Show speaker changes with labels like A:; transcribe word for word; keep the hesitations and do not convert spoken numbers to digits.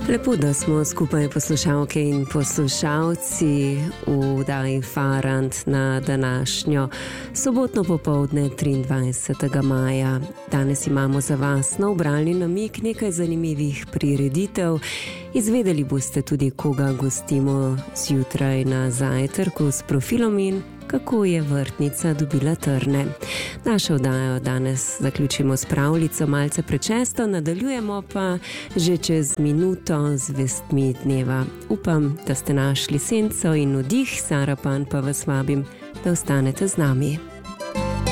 A: Lepo, da smo skupaj poslušalke in poslušalci v oddaji Farant na današnjo sobotno popoldne triindvajsetega maja. Danes imamo za vas nov bralni namig, nekaj zanimivih prireditev. Izvedeli boste tudi, koga gostimo zjutraj na zajtrku s profilom in kako je vrtnica dobila trne. Našo oddajo danes zaključimo s pravljico malce pred šesto, nadaljujemo pa že čez minuto z vestmi dneva. Upam, da ste našli senco in vdih, Sara Pan pa vas vabim, da ostanete z nami.